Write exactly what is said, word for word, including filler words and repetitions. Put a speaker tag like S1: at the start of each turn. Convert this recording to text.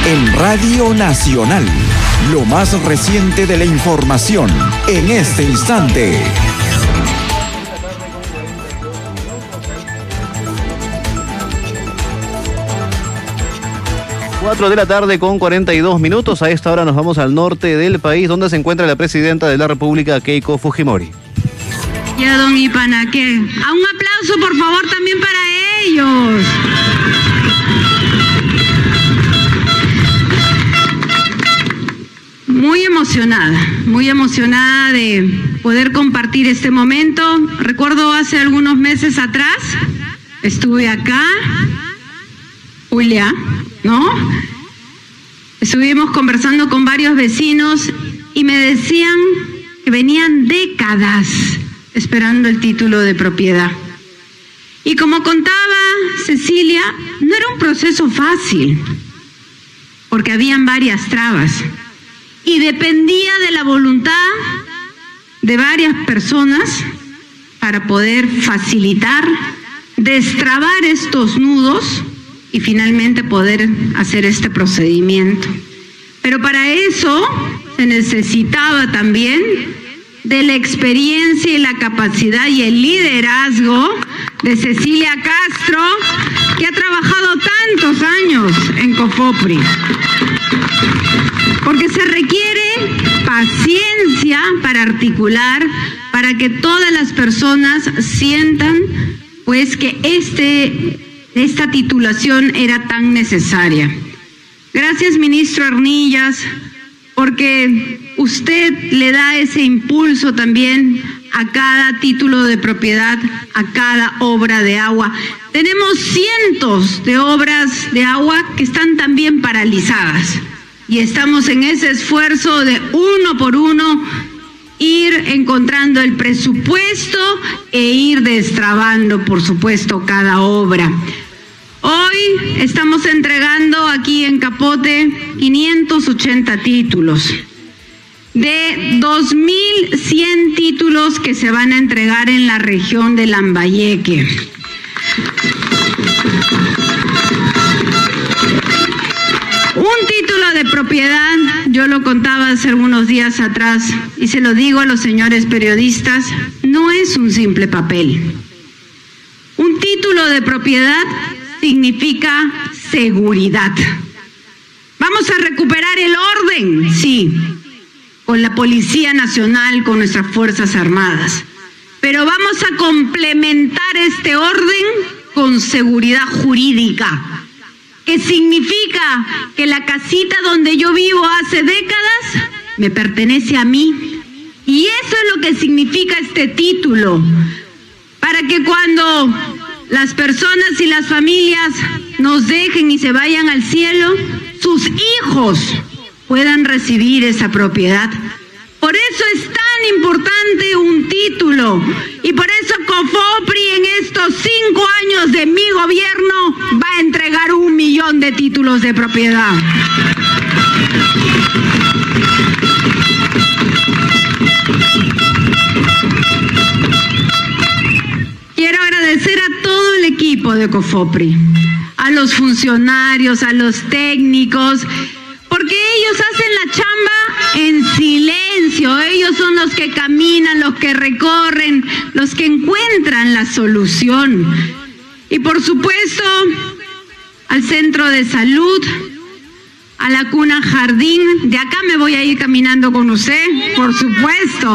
S1: en Radio Nacional. Lo más reciente de la información en este instante.
S2: cuatro de la tarde con cuarenta y dos minutos. A esta hora nos vamos al norte del país, donde se encuentra la presidenta de la República, Keiko Fujimori.
S3: Ya, don Ipanaque. A un aplauso, por favor, también para ellos. Muy emocionada, muy emocionada de poder compartir este momento. Recuerdo hace algunos meses atrás, estuve acá, Julia, ¿no? Estuvimos conversando con varios vecinos y me decían que venían décadas esperando el título de propiedad. Y como contaba Cecilia, no era un proceso fácil, porque habían varias trabas. Y dependía de la voluntad de varias personas para poder facilitar, destrabar estos nudos y finalmente poder hacer este procedimiento. Pero para eso se necesitaba también de la experiencia y la capacidad y el liderazgo de Cecilia Castro, que ha trabajado tantos años en COFOPRI. Porque se requiere paciencia para articular, para que todas las personas sientan pues que este, esta titulación era tan necesaria. Gracias, ministro Arnillas, porque usted le da ese impulso también a cada título de propiedad, a cada obra de agua. Tenemos cientos de obras de agua que están también paralizadas. Y estamos en ese esfuerzo de uno por uno ir encontrando el presupuesto e ir destrabando, por supuesto, cada obra. Hoy estamos entregando aquí en Capote quinientos ochenta títulos, de dos mil cien títulos que se van a entregar en la región de Lambayeque. Un título de propiedad, yo lo contaba hace algunos días atrás y se lo digo a los señores periodistas, no es un simple papel. Un título de propiedad significa seguridad. ¿Vamos a recuperar el orden? Sí, con la Policía Nacional, con nuestras Fuerzas Armadas. Pero vamos a complementar este orden con seguridad jurídica, que significa que la casita donde yo vivo hace décadas me pertenece a mí. Y eso es lo que significa este título, para que cuando las personas y las familias nos dejen y se vayan al cielo, sus hijos puedan recibir esa propiedad. Por eso es tan importante un título y por eso COFOPRI en estos cinco años de mi gobierno va a entregar un millón de títulos de propiedad. Quiero agradecer a todo el equipo de COFOPRI, a los funcionarios, a los técnicos, porque ellos hacen la chamba en silencio, ellos son los que caminan, los que recorren, los que encuentran la solución. Y por supuesto, al centro de salud, a la cuna jardín, de acá me voy a ir caminando con usted, por supuesto.